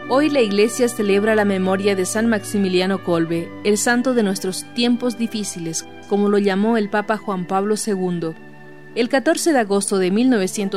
Hoy la Iglesia celebra la memoria de San Maximiliano Kolbe, el santo de nuestros tiempos difíciles, como lo llamó el Papa Juan Pablo II. El 14 de agosto de 1900